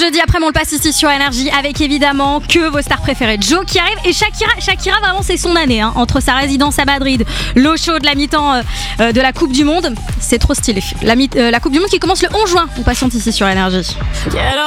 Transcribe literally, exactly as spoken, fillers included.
jeudi après, on le passe ici sur Énergie avec évidemment que vos stars préférées. Joe qui arrive et Shakira. Shakira, vraiment, c'est son année. Hein, entre sa résidence à Madrid, l'eau chaude, la mi-temps euh, de la Coupe du Monde. C'est trop stylé. La, mi- euh, la Coupe du Monde qui commence le onze juin. On patiente ici sur Énergie.